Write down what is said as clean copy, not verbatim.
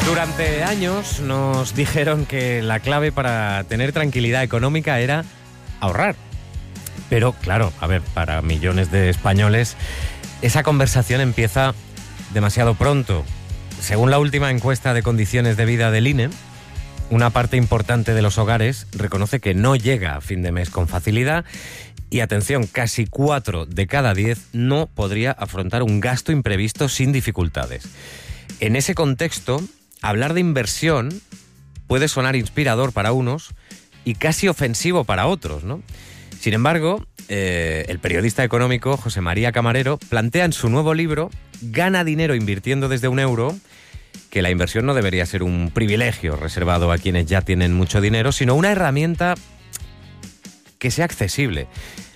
Durante años nos dijeron que la clave para tener tranquilidad económica era ahorrar. Pero claro, a ver, para millones de españoles esa conversación empieza demasiado pronto. Según la última encuesta de condiciones de vida del INE, una parte importante de los hogares reconoce que no llega a fin de mes con facilidad y, atención, casi 4 de cada 10 no podría afrontar un gasto imprevisto sin dificultades. En ese contexto, hablar de inversión puede sonar inspirador para unos y casi ofensivo para otros, ¿no? Sin embargo, el periodista económico José María Camarero plantea en su nuevo libro Gana dinero invirtiendo desde €1 que la inversión no debería ser un privilegio reservado a quienes ya tienen mucho dinero, sino una herramienta que sea accesible.